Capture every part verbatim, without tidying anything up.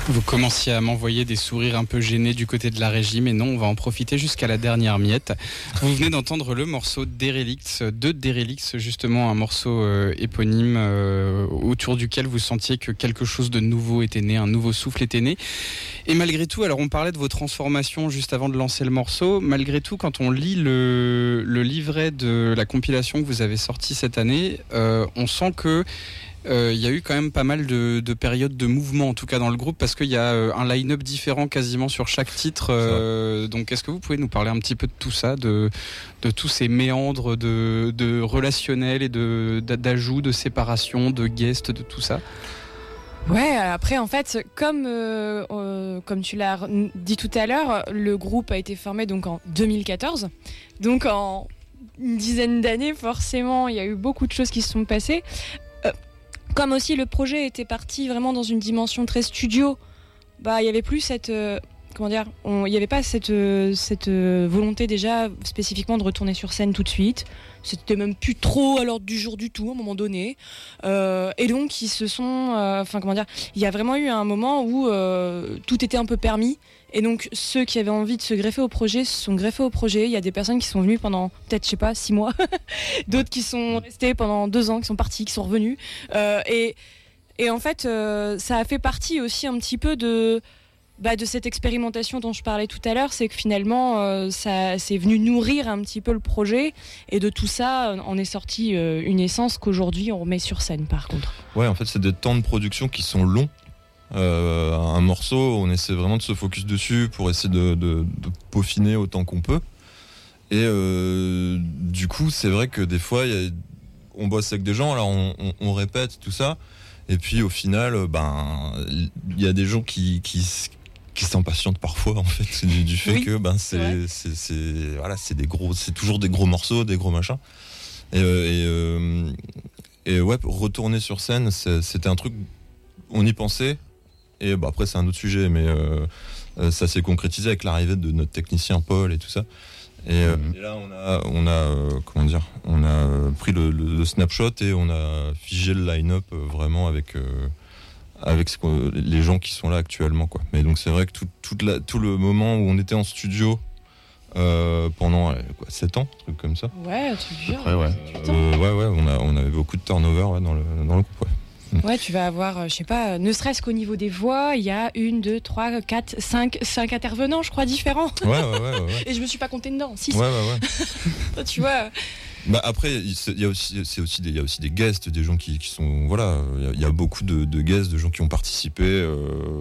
Vous commenciez à m'envoyer des sourires un peu gênés du côté de la régie, mais non, on va en profiter jusqu'à la dernière miette. Vous venez d'entendre le morceau Derelict, de Derelict, justement un morceau euh, éponyme euh, autour duquel vous sentiez que quelque chose de nouveau était né, un nouveau souffle était né. Et malgré tout, alors on parlait de vos transformations juste avant de lancer le morceau, malgré tout, quand on lit le, le livret de la compilation que vous avez sorti cette année, euh, on sent que il euh, y a eu quand même pas mal de, de périodes de mouvement, en tout cas dans le groupe, parce qu'il y a euh, un line-up différent quasiment sur chaque titre. Euh, donc, est-ce que vous pouvez nous parler un petit peu de tout ça, de, de tous ces méandres de, de relationnel et de, d'ajouts, de séparation, de guests, de tout ça? Ouais, après en fait, comme euh, euh, comme tu l'as dit tout à l'heure, le groupe a été formé donc en deux mille quatorze, donc en une dizaine d'années, forcément, il y a eu beaucoup de choses qui se sont passées. Euh, Comme aussi le projet était parti vraiment dans une dimension très studio, bah il y avait plus cette euh, comment dire, il y avait pas cette euh, cette euh, volonté déjà spécifiquement de retourner sur scène tout de suite. C'était même plus trop à l'ordre du jour du tout à un moment donné. Euh, et donc ils se sont, enfin euh, comment dire, il y a vraiment eu un moment où euh, tout était un peu permis. Et donc ceux qui avaient envie de se greffer au projet se sont greffés au projet. Il y a des personnes qui sont venues pendant peut-être je sais pas six mois, d'autres qui sont restées pendant deux ans, qui sont partis, qui sont revenus. Euh, et et en fait euh, ça a fait partie aussi un petit peu de Bah de cette expérimentation dont je parlais tout à l'heure, c'est que finalement euh, ça c'est venu nourrir un petit peu le projet, et de tout ça en est sorti euh, une essence qu'aujourd'hui on remet sur scène par contre. Ouais, en fait c'est des temps de production qui sont longs. Euh, un morceau, on essaie vraiment de se focus dessus pour essayer de, de, de peaufiner autant qu'on peut. Et euh, du coup c'est vrai que des fois y a, on bosse avec des gens, là on, on, on répète tout ça, et puis au final ben il y a des gens qui, qui qui s'impatientent parfois en fait du, du fait oui, que ben c'est, c'est c'est voilà c'est des gros c'est toujours des gros morceaux, des gros machins, et euh, et, euh, et ouais, retourner sur scène c'est, c'était un truc, on y pensait, et bah après c'est un autre sujet, mais euh, ça s'est concrétisé avec l'arrivée de notre technicien Paul et tout ça, et, euh, mmh. et là on a on a euh, comment dire on a pris le, le, le snapshot et on a figé le line-up euh, vraiment avec euh, avec ce les gens qui sont là actuellement, quoi. Mais donc c'est vrai que tout, toute la, tout le moment où on était en studio euh, pendant quoi, sept ans, un truc comme ça. Ouais, un truc dur. Ouais, ouais. Euh, ouais, ouais, on a on avait beaucoup de turnover ouais, dans le dans le groupe. Ouais. Ouais, tu vas avoir, je sais pas, ne serait-ce qu'au niveau des voix, il y a une, deux, trois, quatre, cinq, cinq intervenants, je crois, différents. Ouais, ouais, ouais, ouais, ouais. Et je me suis pas compté dedans. Six. Ouais, ouais, ouais. Tu vois. Bah après, il y a aussi, c'est aussi des, il y a aussi des guests, des gens qui, qui sont, voilà, il y a, il y a beaucoup de, de guests, de gens qui ont participé, euh,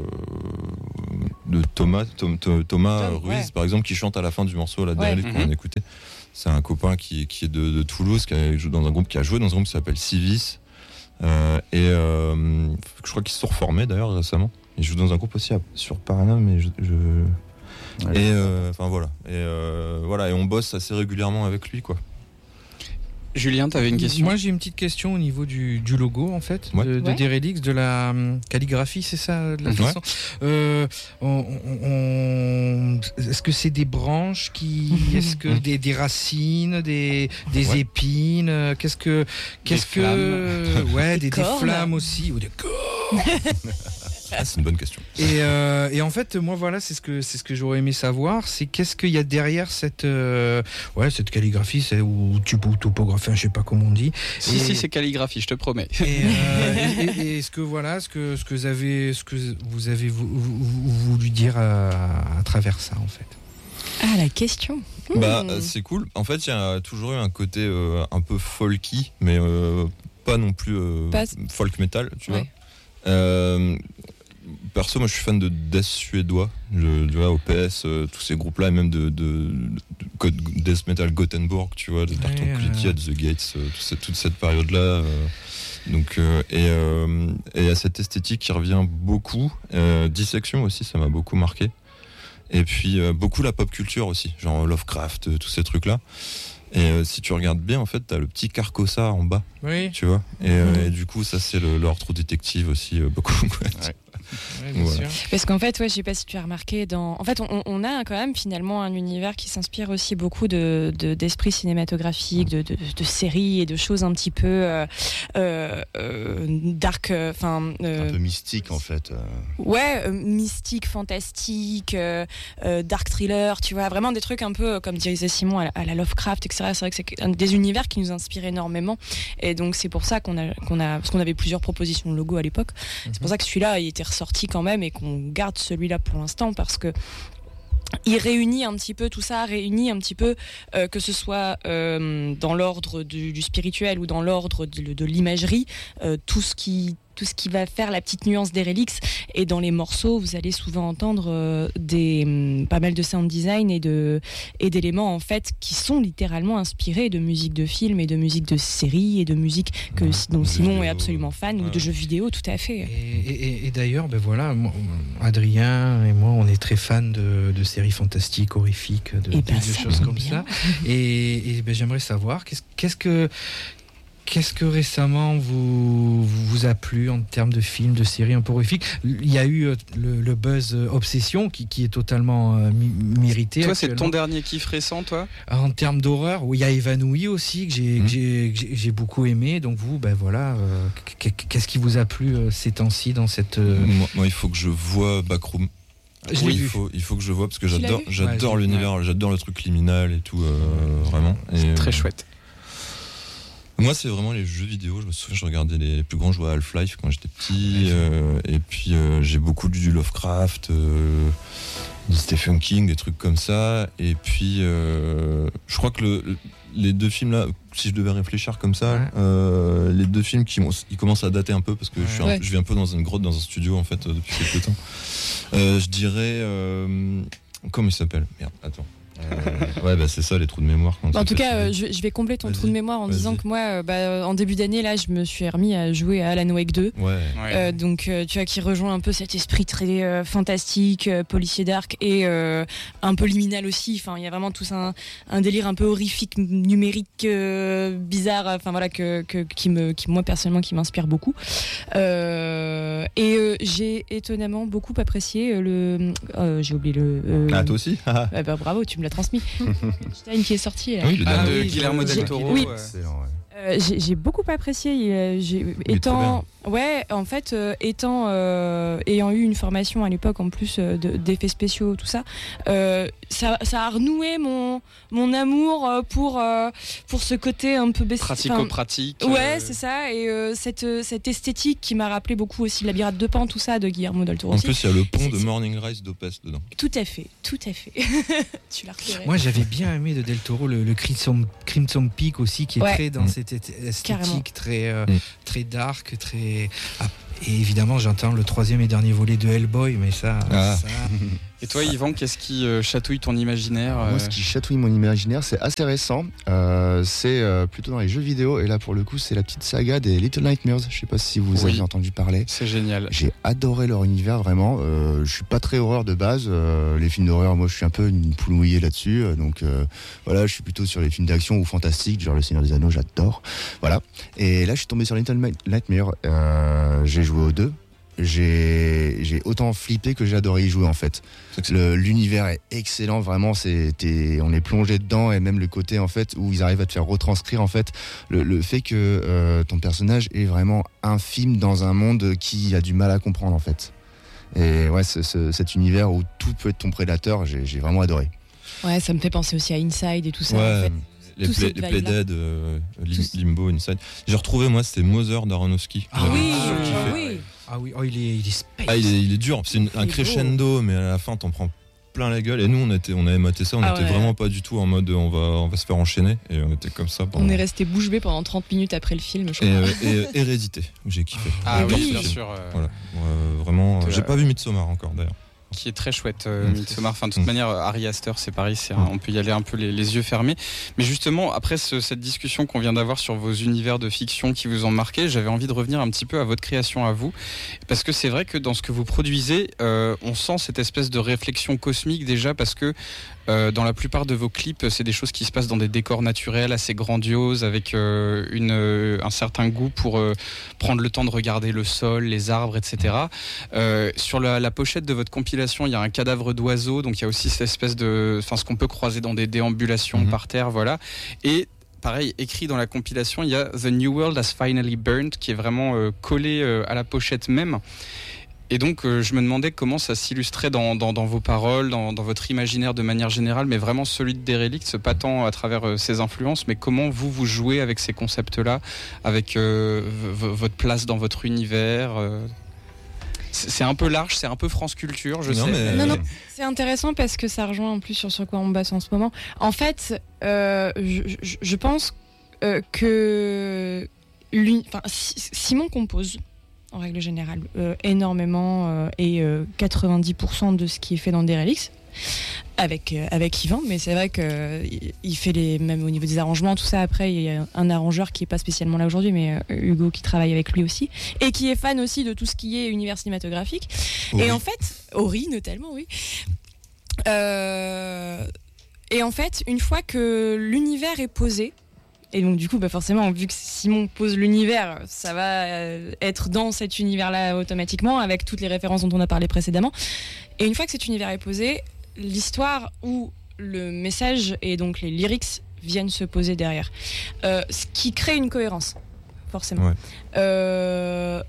de Thomas, Tom, Tom, Thomas Tom, Ruiz, ouais. par exemple, qui chante à la fin du morceau, là, derrière, ouais. qu'on mm-hmm. a écouté. C'est un copain qui, qui est de, de Toulouse, qui a joué dans un groupe, qui a joué dans un groupe qui s'appelle Civis, euh, et euh, je crois qu'ils se sont reformés d'ailleurs récemment. Ils jouent dans un groupe aussi à, sur Paraná, mais je, je... Ouais, et enfin euh, voilà, et euh, voilà, et on bosse assez régulièrement avec lui, quoi. Julien, tu avais une question ? Moi, j'ai une petite question au niveau du, du logo, en fait, ouais. de, de ouais. Derelict, de la um, calligraphie, c'est ça, de la façon. Ouais. Euh, on, on, est-ce que c'est des branches qui, est-ce que des, des racines, des, des ouais. épines, qu'est-ce que, qu'est-ce des que, flammes. ouais, des, des, des flammes aussi, ou des cornes. Ah, c'est une bonne question. Et, euh, et en fait, moi, voilà, c'est ce que c'est ce que j'aurais aimé savoir, c'est qu'est-ce qu'il y a derrière cette euh, ouais cette calligraphie, c'est ou typo topographie, je sais pas comment on dit. Si et, si, c'est calligraphie, je te promets. Et, euh, et, et, et est-ce que voilà, ce que ce que vous avez ce que vous avez voulu dire à, à travers ça, en fait. Ah, la question. Bah, mmh. c'est cool. En fait, il y a toujours eu un côté euh, un peu folky, mais euh, pas non plus euh, pas... folk metal, tu ouais. vois. Euh, perso, moi je suis fan de death suédois, je, tu vois, O P S, euh, tous ces groupes-là, et même de, de, de, de death metal Gothenburg, tu vois, de Darton ouais, Kuliti, euh... The Gates, euh, toute, cette, toute cette période-là. Euh, donc, euh, et euh, et à cette esthétique qui revient beaucoup. Euh, Dissection aussi, ça m'a beaucoup marqué. Et puis euh, beaucoup la pop culture aussi, genre Lovecraft, euh, tous ces trucs-là. Et euh, si tu regardes bien, en fait, t'as le petit Carcosa en bas, oui. tu vois. Et, euh, mmh. et du coup, ça, c'est le, leur True Detective aussi, euh, beaucoup. Ouais. Ouais, bien Voilà. sûr. Parce qu'en fait, ouais, je sais pas si tu as remarqué, dans... en fait, on, on a quand même finalement un univers qui s'inspire aussi beaucoup de, de, d'esprit cinématographique, de, de, de séries et de choses un petit peu euh, euh, euh, dark, enfin... Euh, Un peu mystique en fait. euh. Ouais, euh, mystique, fantastique, euh, euh, dark thriller, tu vois, vraiment des trucs un peu, comme disait Simon, à la, à la Lovecraft, et cetera. C'est vrai que c'est un des univers qui nous inspire énormément. Et donc, c'est pour ça qu'on a, qu'on a, parce qu'on avait plusieurs propositions de logo à l'époque. C'est pour ça que celui-là, il était ressorti quand même et qu'on garde celui-là pour l'instant parce que il réunit un petit peu tout ça, réunit un petit peu euh, que ce soit euh, dans l'ordre du, du spirituel ou dans l'ordre de, de l'imagerie, euh, tout ce qui tout ce qui va faire la petite nuance d'Erelix. Et dans les morceaux, vous allez souvent entendre euh, des, pas mal de sound design et, de, et d'éléments en fait qui sont littéralement inspirés de musique de film et de musique de série et de musique que, Ouais, dont de Simon vidéo. est absolument fan, Ouais. ou de jeux vidéo, tout à fait. Et, et- et d'ailleurs, ben voilà, moi, Adrien et moi, on est très fans de, de séries fantastiques, horrifiques, de, Et de- ben, de ça choses tombe comme bien. ça. Et, et ben, j'aimerais savoir, qu'est-ce, qu'est-ce que qu'est-ce que récemment vous, vous a plu en termes de films, de séries un peu horrifiques? Il y a eu euh, le, le buzz euh, Obsession qui, qui est totalement euh, mi- mérité. Toi, c'est ton actuellement. dernier kiff récent, toi? En termes d'horreur, où il y a Évanoui aussi, que j'ai, Mmh. que j'ai, que j'ai- j'ai beaucoup aimé. Donc vous, ben voilà, euh, qu'est-ce qui vous a plu euh, ces temps-ci dans cette... euh, Moi, moi, il faut que je vois Backroom. Je l'ai Oui, vu. il faut, il faut que je vois parce que Tu l'as j'adore, vu j'adore Ouais, je- l'univers, j'adore le truc liminal et tout, euh, vraiment. Et, C'est très euh, chouette. Moi, c'est vraiment les jeux vidéo. Je me souviens, je regardais les plus grands joueurs à Half-Life quand j'étais petit. euh, et puis, euh, j'ai beaucoup lu du Lovecraft, euh, du Stephen King, des trucs comme ça. Et puis, euh, je crois que le, les deux films là, si je devais réfléchir comme ça, Ouais. euh, les deux films qui ont- ils commencent à dater un peu parce que je, suis un- Ouais. je vis un peu dans une grotte, dans un studio en fait euh, depuis quelques temps. Euh, je dirais. Euh, comment il s'appelle? Merde, attends. Euh, ouais, bah c'est ça, les trous de mémoire. quand Bah, en ça tout fait cas, filer. euh, je, je vais combler ton Vas-y, trou de mémoire en vas-y. disant que moi, euh, bah, euh, en début d'année, là, je me suis remis à jouer à Alan Wake deux. Ouais. Ouais. Euh, donc, euh, tu vois, qui rejoint un peu cet esprit très euh, fantastique, euh, policier dark et euh, un peu liminal aussi. Enfin, il y a vraiment tout un, un délire un peu horrifique, numérique, euh, bizarre. Enfin voilà, que, que qui me, qui moi personnellement, qui m'inspire beaucoup. Euh, et euh, j'ai étonnamment beaucoup apprécié euh, le. euh, j'ai oublié le. euh, Ah, toi aussi? ouais, bah, bravo, tu me l'as transmis. Stein qui est sorti. Là. Oui, le Ah, dernier. de oui, Guillermo je- del Toro. Oui. euh, Excellent, ouais. Euh, j'ai j'ai beaucoup apprécié. il, euh, j'ai- est étant, ouais, en fait, euh, étant euh, ayant eu une formation à l'époque en plus euh, de- d'effets spéciaux, tout ça, euh, ça, ça a renoué mon mon amour euh, pour euh, pour ce côté un peu besti- enfin, Pratico-pratique. Ouais, euh, c'est ça, et euh, cette euh, cette esthétique qui m'a rappelé beaucoup aussi La Labyrinthe de Pan, tout ça de Guillermo del Toro En aussi. plus, il y a le pont C'est- de c'est- Morning Rise d'Opes dedans. Tout à fait, tout à fait. Tu l'as repéré. Moi, j'avais bien aimé de Del Toro le, le Crimson, Crimson Peak aussi, qui est Ouais. très dans Mm. cette est- Carrément. esthétique, très, euh, Mm. très dark, très. Ah, et évidemment, j'entends le troisième et dernier volet de Hellboy, mais ça. Ah. ça- Et toi, Yvan, qu'est-ce qui euh, chatouille ton imaginaire euh, Moi, ce qui chatouille mon imaginaire, c'est assez récent. Euh, c'est euh, plutôt dans les jeux vidéo. Et là, pour le coup, c'est la petite saga des Little Nightmares. Je sais pas si vous Oui. avez entendu parler. C'est génial. J'ai adoré leur univers, vraiment. Euh, je suis pas très horreur de base. Euh, les films d'horreur, moi, je suis un peu une poule mouillée là-dessus. Euh, Donc, euh, voilà, je suis plutôt sur les films d'action ou fantastiques, genre Le Seigneur des Anneaux, j'adore. Voilà. Et là, je suis tombé sur Little Nightmares. Euh, j'ai joué aux deux. J'ai j'ai autant flippé que j'ai adoré y jouer, en fait. Le- L'univers est excellent, vraiment. C'est, t'es- on est plongé dedans, et même le côté en fait où ils arrivent à te faire retranscrire en fait le, le fait que euh, ton personnage est vraiment infime dans un monde qui a du mal à comprendre en fait. Et ouais, ce- ce- cet univers où tout peut être ton prédateur, j'ai, j'ai vraiment adoré. Ouais, ça me fait penser aussi à Inside et tout ça. Ouais, en fait. les, Tous play, cette les vibe-là. Playdead, euh, Lim- Tous- Limbo, Inside. J'ai retrouvé, moi, c'était Mother d'Aronofsky. Ah J'avais Oui, surkiffé. oui. Ah oui, oh, il est, il est space. Ah, il est, il est dur, c'est une- un Il est crescendo, mais à la fin, t'en prends plein la gueule. Et nous, on, était, on avait maté ça, on Ah était ouais. vraiment pas du tout en mode on va, on va se faire enchaîner. Et on était comme ça pendant. On est resté bouche bée pendant trente minutes après le film, je Et, crois. euh, et Hérédité, que j'ai kiffé. Ah Et oui, oui. bien sûr. euh, Voilà. Euh, vraiment, De euh, j'ai la- pas vu Midsommar encore d'ailleurs. qui est très chouette, euh, Midsommar. Enfin, de toute manière, Ari Aster, c'est pareil, c'est un, on peut y aller un peu les, les yeux fermés. Mais justement, après ce, cette discussion qu'on vient d'avoir sur vos univers de fiction qui vous ont marqué, j'avais envie de revenir un petit peu à votre création à vous, parce que c'est vrai que dans ce que vous produisez, euh, on sent cette espèce de réflexion cosmique déjà, parce que euh, dans la plupart de vos clips, c'est des choses qui se passent dans des décors naturels assez grandioses, avec euh, une, euh, un certain goût pour euh, prendre le temps de regarder le sol, les arbres, et cetera. Euh, sur la, la pochette de votre compilation, il y a un cadavre d'oiseau, donc il y a aussi cette espèce de, enfin ce qu'on peut croiser dans des déambulations mmh. par terre, voilà. Et pareil, écrit dans la compilation, il y a The New World Has Finally Burned, qui est vraiment euh, collé euh, à la pochette même. Et donc, euh, je me demandais comment ça s'illustrait dans, dans, dans vos paroles, dans, dans votre imaginaire de manière générale, mais vraiment celui de Derelict, pas tant à travers euh, ses influences, mais comment vous, vous jouez avec ces concepts-là, avec euh, v- votre place dans votre univers. Euh, c'est un peu large, c'est un peu France Culture, je non, sais. Mais... Non, non, c'est intéressant parce que ça rejoint en plus sur ce quoi on bosse en ce moment. En fait, euh, je, je, je pense euh, que lui, Simon compose en règle générale euh, énormément euh, et euh, quatre-vingt-dix pour cent de ce qui est fait dans Derelict avec euh, avec Yvan, mais c'est vrai que euh, il fait les même au niveau des arrangements, tout ça. Après, il y a un arrangeur qui est pas spécialement là aujourd'hui, mais euh, Hugo qui travaille avec lui aussi et qui est fan aussi de tout ce qui est univers cinématographique. Oui. Et en fait, Ori notamment, oui. Euh, et en fait, une fois que l'univers est posé. Et donc du coup, bah forcément, vu que Simon pose l'univers, ça va être dans cet univers-là automatiquement, avec toutes les références dont on a parlé précédemment. Et une fois que cet univers est posé, l'histoire ou le message et donc les lyrics viennent se poser derrière. Euh, ce qui crée une cohérence, forcément. Ouais. Euh,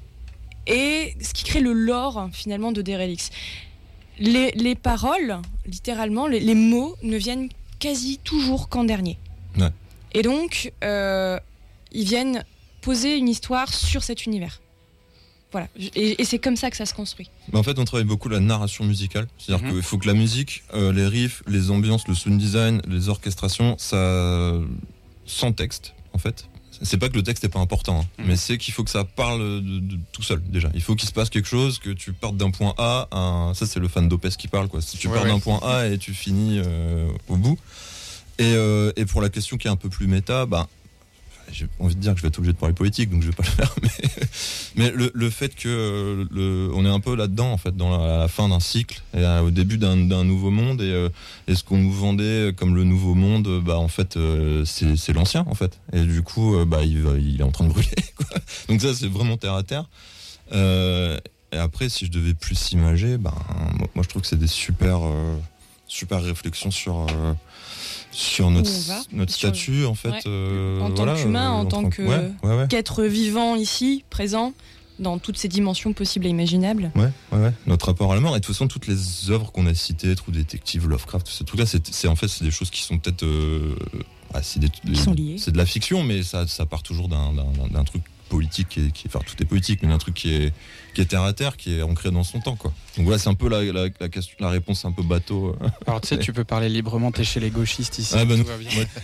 et ce qui crée le lore, finalement, de Derelict. Les, les paroles, littéralement, les, les mots ne viennent quasi toujours qu'en dernier. Ouais. Et donc, euh, ils viennent poser une histoire sur cet univers. Voilà. Et, et c'est comme ça que ça se construit. Mais en fait, on travaille beaucoup la narration musicale. C'est-à-dire mmh. qu'il faut que la musique, euh, les riffs, les ambiances, le sound design, les orchestrations, ça, sans texte, en fait. C'est pas que le texte n'est pas important, hein, mmh. mais c'est qu'il faut que ça parle de, de, tout seul, déjà. Il faut qu'il se passe quelque chose, que tu partes d'un point A à un... Ça, c'est le fan d'Opès qui parle, quoi. Si tu ouais, pars ouais. d'un point A et tu finis euh, au bout. Et, euh, et pour la question qui est un peu plus méta, bah, j'ai envie de dire que je vais être obligé de parler politique, donc je vais pas le faire. Mais, mais le, le fait que le, on est un peu là-dedans, en fait, dans la, à la fin d'un cycle, et à, au début d'un, d'un nouveau monde, et, euh, et ce qu'on nous vendait comme le nouveau monde, bah en fait, euh, c'est, c'est l'ancien, en fait. Et du coup, euh, bah il, il est en train de brûler, quoi. Donc ça, c'est vraiment terre à terre. Euh, et après, si je devais plus s'imager, bah, moi je trouve que c'est des super, euh, super réflexions sur. Euh, sur notre, notre statut sur... en fait ouais. euh, en tant voilà, qu'humain, euh, en, en tant que ouais, ouais, ouais. qu'être vivant ici, présent dans toutes ces dimensions possibles et imaginables. Ouais, ouais, ouais. Notre rapport à la mort. Et de toute façon, toutes les œuvres qu'on a citées, True Detective, Lovecraft, tout ça, tout là, c'est, c'est en fait c'est des choses qui sont peut-être euh, ah, c'est, des, qui sont liées. C'est de la fiction, mais ça, ça part toujours d'un, d'un, d'un truc politique qui est, qui est, enfin tout est politique, mais d'un truc qui est qui est terre à terre, qui est ancré dans son temps, quoi. Donc voilà, c'est un peu la, la, la, question, la réponse un peu bateau. Alors tu sais, tu peux parler librement, t'es chez les gauchistes ici. Ah, bah, tout va bien. Ouais.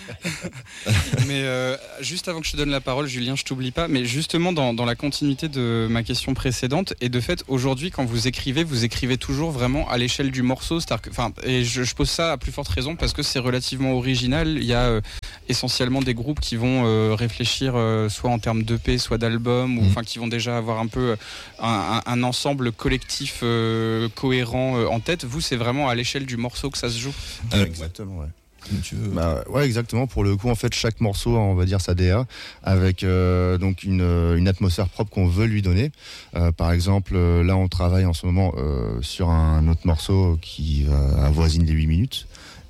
Mais euh, juste avant que je te donne la parole, Julien, je t'oublie pas, mais justement dans, dans la continuité de ma question précédente, et de fait, aujourd'hui, quand vous écrivez, vous écrivez toujours vraiment à l'échelle du morceau, c'est-à-dire que, enfin, et je, je pose ça à plus forte raison parce que c'est relativement original. Il y a euh, essentiellement des groupes qui vont euh, réfléchir euh, soit en termes d'E P, soit d'album, ou enfin mmh. qui vont déjà avoir un peu un, un, un ensemble collectif euh, cohérent euh, en tête. Vous, c'est vraiment à l'échelle du morceau que ça se joue. Euh, exactement, ouais. Tu veux... Bah, ouais, exactement. Pour le coup, en fait, chaque morceau a, on va dire, sa D A avec euh, donc une, une atmosphère propre qu'on veut lui donner. Euh, par exemple, euh, là, on travaille en ce moment euh, sur un autre morceau qui euh, avoisine les huit minutes.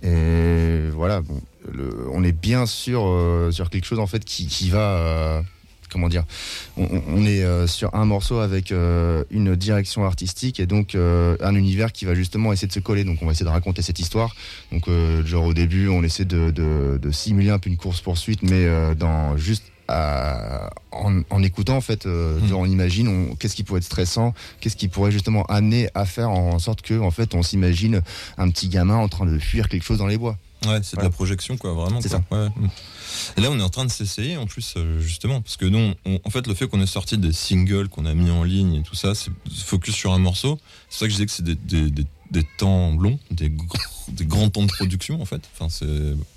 Et voilà, bon, le, on est bien sûr euh, sur quelque chose en fait qui, qui va. Euh, Comment dire, on, on est euh, sur un morceau avec euh, une direction artistique et donc euh, un univers qui va justement essayer de se coller. Donc on va essayer de raconter cette histoire. Donc euh, genre au début, on essaie de, de, de simuler un peu une course-poursuite, mais euh, dans juste à, en, en écoutant en fait, euh, mmh. on imagine on, qu'est-ce qui pourrait être stressant, qu'est-ce qui pourrait justement amener à faire en sorte que en fait on s'imagine un petit gamin en train de fuir quelque chose dans les bois. Ouais, c'est de ouais. la projection, quoi, vraiment. C'est quoi. ça. Ouais. Et là, on est en train de s'essayer, en plus, euh, justement, parce que nous, on, en fait, le fait qu'on ait sorti des singles qu'on a mis en ligne et tout ça, c'est focus sur un morceau. C'est ça que je disais que c'est des, des, des, des temps longs, des, gr- des grands temps de production en fait. Enfin, c'est,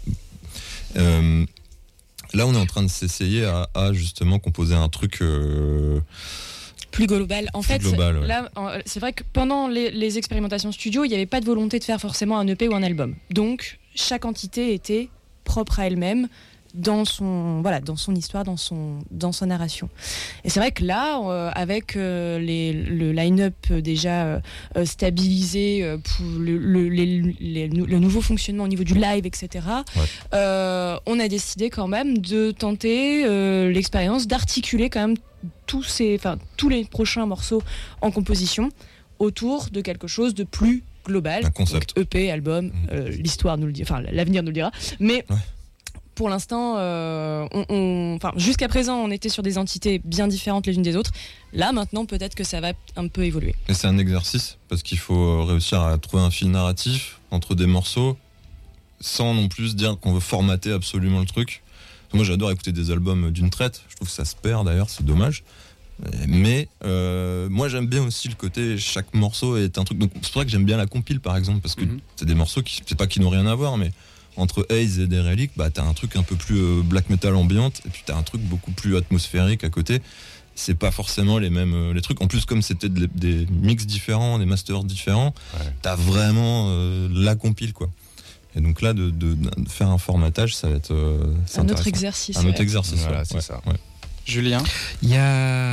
euh, là, on est en train de s'essayer à, à justement composer un truc euh, plus global. En plus fait, global, ouais. là, c'est vrai que pendant les, les expérimentations studio, il n'y avait pas de volonté de faire forcément un E P ou un album. Donc, chaque entité était propre à elle-même, dans son voilà dans son histoire, dans son dans sa narration. Et c'est vrai que là euh, avec euh, les, le line-up déjà euh, stabilisé euh, pour le, le, les, les, le nouveau fonctionnement au niveau du live, etc. Ouais. Euh, on a décidé quand même de tenter euh, l'expérience d'articuler quand même tous ces enfin tous les prochains morceaux en composition autour de quelque chose de plus global. Un concept. Donc, E P, album, mmh. euh, l'histoire nous le dit, enfin l'avenir nous le dira. Mais ouais. Pour l'instant, euh, on, on, enfin, jusqu'à présent, on était sur des entités bien différentes les unes des autres. Là, maintenant, peut-être que ça va un peu évoluer. Et c'est un exercice, parce qu'il faut réussir à trouver un fil narratif entre des morceaux, sans non plus dire qu'on veut formater absolument le truc. Moi, j'adore écouter des albums d'une traite. Je trouve que ça se perd, d'ailleurs, c'est dommage. Mais euh, moi, j'aime bien aussi le côté chaque morceau est un truc. Donc, c'est pour ça que j'aime bien la compile, par exemple, parce que mm-hmm. c'est des morceaux qui, c'est pas qui n'ont rien à voir, mais entre Haze et Derelict, bah, t'as un truc un peu plus euh, black metal ambiante, et puis t'as un truc beaucoup plus atmosphérique à côté. C'est pas forcément les mêmes euh, les trucs. En plus, comme c'était de, des mix différents, des masters différents, ouais. T'as vraiment euh, la compile, quoi. Et donc là, de, de, de faire un formatage, ça va être euh, un autre exercice. Un ouais. autre exercice, voilà, ouais. c'est ouais. ça. Ouais. Julien, il y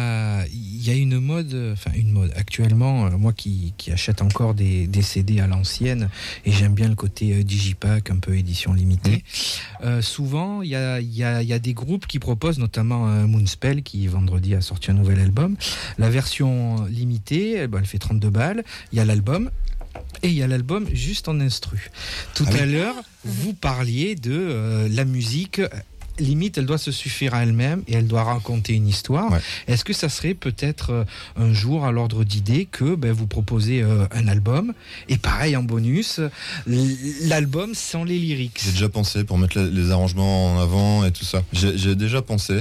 a il y a une mode, enfin une mode actuellement. Euh, moi qui, qui achète encore des, des C D à l'ancienne et j'aime bien le côté euh, digipack, un peu édition limitée. Mmh. Euh, souvent il y a il y a il y a des groupes qui proposent, notamment euh, Moonspell qui vendredi a sorti un nouvel album. La version limitée, ben, elle fait trente-deux balles. Il y a l'album. Et il y a l'album juste en instru. Tout ah à oui. l'heure, vous parliez de euh, la musique. Limite, elle doit se suffire à elle-même et elle doit raconter une histoire. Ouais. Est-ce que ça serait peut-être euh, un jour à l'ordre d'idée que ben, vous proposez euh, un album et pareil en bonus, l'album sans les lyrics? J'ai déjà pensé pour mettre les arrangements en avant et tout ça. J'ai, j'ai déjà pensé.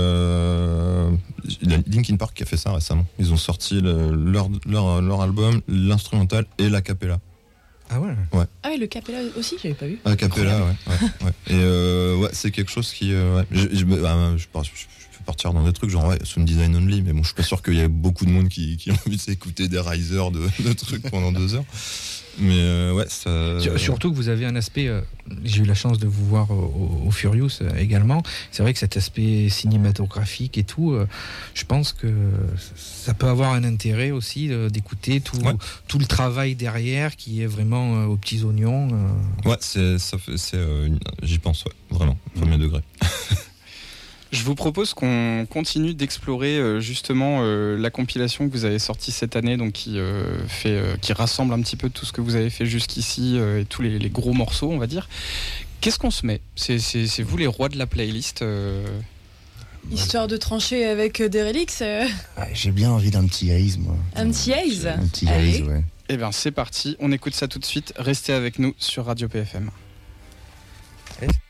Euh, il y a Linkin Park qui a fait ça récemment. Ils ont sorti le, leur, leur, leur album, l'instrumental et la cappella. Ah ouais. Ouais. Ah oui, le cappella aussi, j'avais pas vu. Ah, cappella, ouais, ouais, ouais. Et euh, ouais, c'est quelque chose qui, euh, ouais. je, je, je, je, je peux partir dans des trucs genre ouais, sound design only, mais bon, je suis pas sûr qu'il y ait beaucoup de monde qui, qui a envie de s'écouter des risers de, de trucs pendant deux heures. Mais euh, ouais, ça. Surtout que vous avez un aspect. Euh, j'ai eu la chance de vous voir au, au Furious euh, également. C'est vrai que cet aspect cinématographique et tout, euh, je pense que ça peut avoir un intérêt aussi euh, d'écouter tout, ouais. tout le travail derrière qui est vraiment euh, aux petits oignons. Euh. Ouais, c'est, ça fait, c'est, euh, j'y pense, ouais, vraiment, premier mmh. degré. Je vous propose qu'on continue d'explorer euh, justement euh, la compilation que vous avez sortie cette année, donc qui euh, fait, euh, qui rassemble un petit peu tout ce que vous avez fait jusqu'ici euh, et tous les, les gros morceaux, on va dire. Qu'est-ce qu'on se met ? c'est, c'est, c'est vous les rois de la playlist euh... Histoire de trancher avec euh, Derelict. Euh... Ouais, j'ai bien envie d'un petit Haze, moi. Un petit Haze. Un petit Haze, ouais. Eh bien, c'est parti. On écoute ça tout de suite. Restez avec nous sur Radio P F M. Et